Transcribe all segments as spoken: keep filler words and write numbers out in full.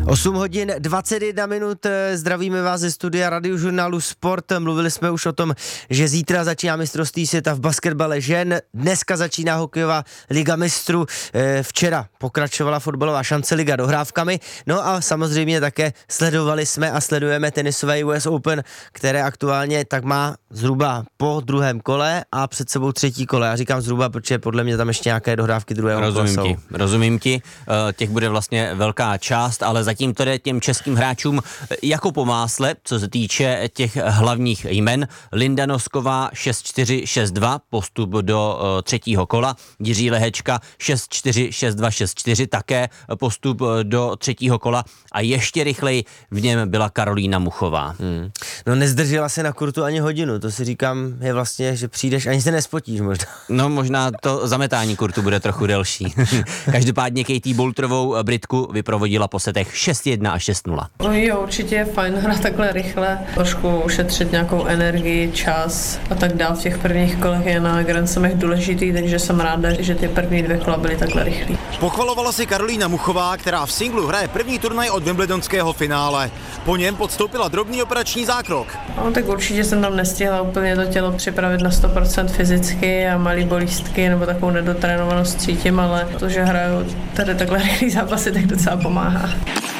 osm hodin dvacet jedna minut, zdravíme vás ze studia Radiožurnálu Sport. Mluvili jsme už o tom, že zítra začíná mistrovství světa v basketbale žen, dneska začíná hokejová liga mistrů, včera pokračovala fotbalová šance liga dohrávkami, no a samozřejmě také sledovali jsme a sledujeme tenisové U S Open, které aktuálně tak má zhruba po druhém kole a před sebou třetí kole. Já říkám zhruba, protože podle mě tam ještě nějaké dohrávky druhého kola jsou. Rozumím ti, rozumím ti, těch bude vlastně velká část, ale zatím to jde těm českým hráčům jako po másle, co se týče těch hlavních jmen. Linda Nosková šest čtyři šest dva, postup do uh, třetího kola. Jiří Lehečka šest čtyři šest dva šest čtyři, také postup do třetího kola. A ještě rychleji v něm byla Karolína Muchová. Hmm. No nezdržela se na kurtu ani hodinu, to si říkám, je vlastně, že přijdeš, ani se nespotíš možná. No možná to zametání kurtu bude trochu delší. Každopádně Katie Boulterovou Britku vyprovodila po setech šest jedna a šest nula. No jo, určitě je fajn hrát takhle rychle, trošku ušetřit nějakou energii, čas a tak dál. V těch prvních kolech je na Grand Slamech důležitý, takže jsem ráda, že ty první dvě kola byly takhle rychlý. Pochvalovala si Karolína Muchová, která v singlu hraje první turnaj od wimbledonského finále. Po něm podstoupila drobný operační zákrok. No tak určitě jsem tam nestihla úplně to tělo připravit na sto procent fyzicky a malý bolístky nebo takovou nedotrénovanost cítím, ale to, že hraju tady takhle rychlý zápasy, tak docela pomáhá.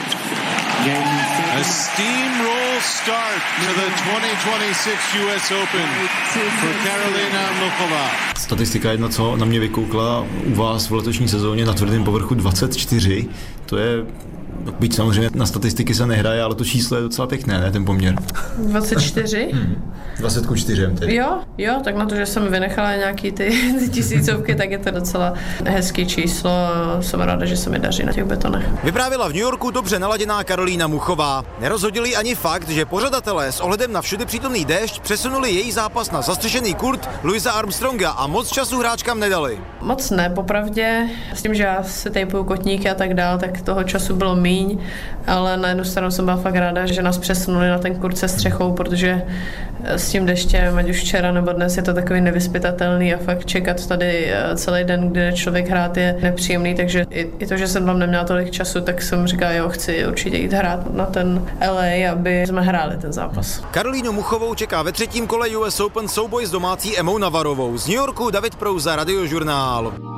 A steamroll start to the twenty twenty-six U S Open for Karolína Muchová. Statistika jedna, co na mě vykoukla u vás v letošní sezóně na tvrdém povrchu dvacet čtyři, to je, byť samozřejmě na statistiky se nehraje, ale to číslo je docela pěkné, ne, ten poměr. dvacet čtyři? Hmm. dvacet ku čtyřem tedy. Jo, jo, tak na to, že jsem vynechala nějaký ty, ty tisícovky, tak je to docela hezký číslo a jsem ráda, že se mi daří na těch betonech. Vyprávila v New Yorku dobře naladěná Karolína Muchová. Nerozhodili ani fakt, že pořadatelé s ohledem na všude přítomný déšť přesunuli její zápas na zastřešený kurt Louisa Armstronga a moc času hráčkám nedali. Moc ne, popravdě, s tím, že já si tejpuju kotníky a tak dál, tak toho času bylo míň, ale na jednu stranu jsem byla fakt ráda, že nás přesunuli na ten kurt se střechou, protože s tím deštěm, ať už včera nebo dnes, je to takový nevyzpytatelný a fakt čekat tady celý den, kde člověk hrát, je nepříjemný, takže i, i to, že jsem tam neměla tolik času, tak jsem říkala, jo, chci určitě jít hrát na ten L A, aby jsme hráli ten zápas. Karolínu Muchovou čeká ve třetím kole U S Open souboj s domácí Emou Navarovou. Z New Yorku David Prouza, Radiožurnál.